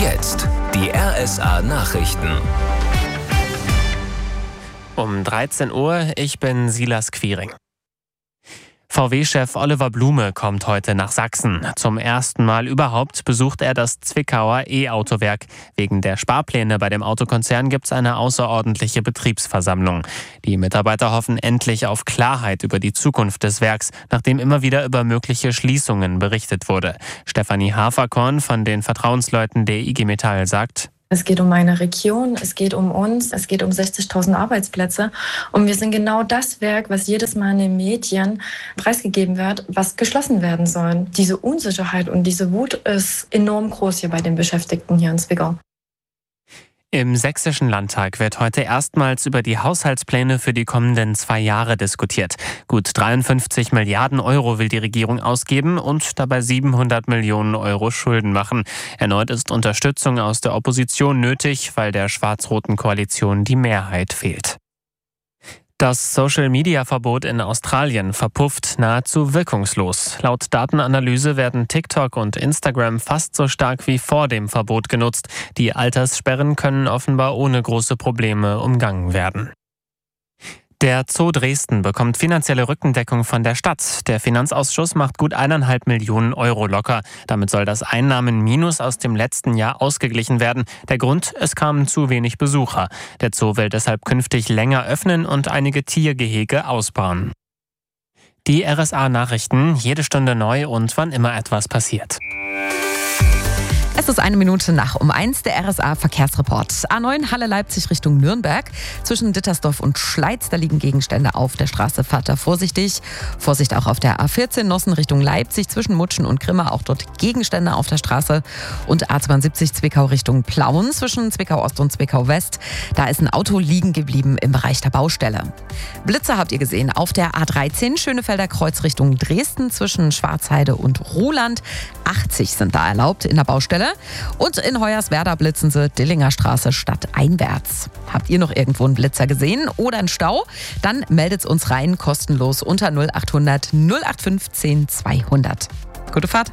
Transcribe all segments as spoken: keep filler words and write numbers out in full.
jetzt die R S A-Nachrichten. Um dreizehn Uhr, ich bin Silas Quiring. V W-Chef Oliver Blume kommt heute nach Sachsen. Zum ersten Mal überhaupt besucht er das Zwickauer E-Autowerk. Wegen der Sparpläne bei dem Autokonzern gibt es eine außerordentliche Betriebsversammlung. Die Mitarbeiter hoffen endlich auf Klarheit über die Zukunft des Werks, nachdem immer wieder über mögliche Schließungen berichtet wurde. Stefanie Haferkorn von den Vertrauensleuten der I G Metall sagt: Es geht um meine Region, es geht um uns, es geht um sechzigtausend Arbeitsplätze. Und wir sind genau das Werk, was jedes Mal in den Medien preisgegeben wird, was geschlossen werden soll. Diese Unsicherheit und diese Wut ist enorm groß hier bei den Beschäftigten hier in Zwickau. Im Sächsischen Landtag wird heute erstmals über die Haushaltspläne für die kommenden zwei Jahre diskutiert. Gut dreiundfünfzig Milliarden Euro will die Regierung ausgeben und dabei siebenhundert Millionen Euro Schulden machen. Erneut ist Unterstützung aus der Opposition nötig, weil der schwarz-roten Koalition die Mehrheit fehlt. Das Social-Media-Verbot in Australien verpufft nahezu wirkungslos. Laut Datenanalyse werden TikTok und Instagram fast so stark wie vor dem Verbot genutzt. Die Alterssperren können offenbar ohne große Probleme umgangen werden. Der Zoo Dresden bekommt finanzielle Rückendeckung von der Stadt. Der Finanzausschuss macht gut eineinhalb Millionen Euro locker. Damit soll das Einnahmenminus aus dem letzten Jahr ausgeglichen werden. Der Grund: es kamen zu wenig Besucher. Der Zoo will deshalb künftig länger öffnen und einige Tiergehege ausbauen. Die R S A-Nachrichten, jede Stunde neu und wann immer etwas passiert. Es ist eine Minute nach um eins, der R S A-Verkehrsreport. A neun Halle-Leipzig Richtung Nürnberg. Zwischen Dittersdorf und Schleiz, da liegen Gegenstände auf der Straße. Fahrt da vorsichtig. Vorsicht auch auf der A vierzehn Nossen Richtung Leipzig. Zwischen Mutschen und Grimma auch dort Gegenstände auf der Straße. Und A zweiundsiebzig Zwickau Richtung Plauen. Zwischen Zwickau Ost und Zwickau West. Da ist ein Auto liegen geblieben im Bereich der Baustelle. Blitze habt ihr gesehen auf der A dreizehn Schönefelder Kreuz Richtung Dresden. Zwischen Schwarzheide und Ruhland. achtzig sind da erlaubt in der Baustelle. Und in Hoyerswerda blitzen sie Dillinger Straße stadteinwärts. Habt ihr noch irgendwo einen Blitzer gesehen oder einen Stau? Dann meldet's uns rein, kostenlos unter null achthundert null acht fünfzehn zweihundert. Gute Fahrt!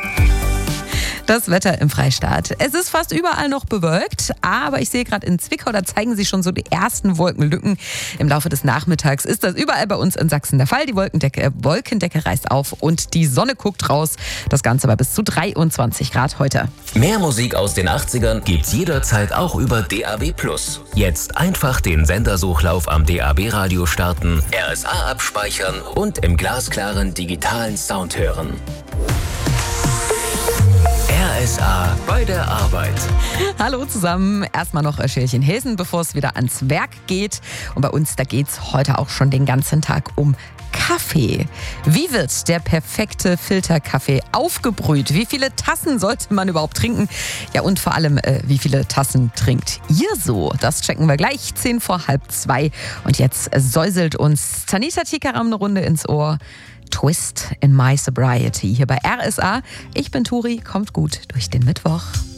Das Wetter im Freistaat. Es ist fast überall noch bewölkt, aber ich sehe gerade in Zwickau, da zeigen sich schon so die ersten Wolkenlücken. Im Laufe des Nachmittags ist das überall bei uns in Sachsen der Fall. Die Wolkendecke, äh, Wolkendecke reißt auf und die Sonne guckt raus. Das Ganze bei bis zu dreiundzwanzig Grad heute. Mehr Musik aus den achtzigern gibt's jederzeit auch über D A B plus. Jetzt einfach den Sendersuchlauf am D A B-Radio starten, R S A abspeichern und im glasklaren digitalen Sound hören. R S A bei der Arbeit. Hallo zusammen. Erstmal noch ein Schälchen Häsen, bevor es wieder ans Werk geht. Und bei uns, da geht es heute auch schon den ganzen Tag um Kaffee. Wie wird der perfekte Filterkaffee aufgebrüht? Wie viele Tassen sollte man überhaupt trinken? Ja, und vor allem, äh, wie viele Tassen trinkt ihr so? Das checken wir gleich, zehn vor halb zwei. Und jetzt säuselt uns Tanita Tikaram eine Runde ins Ohr. Twist in My Sobriety hier bei R S A. Ich bin Turi, kommt gut durch den Mittwoch.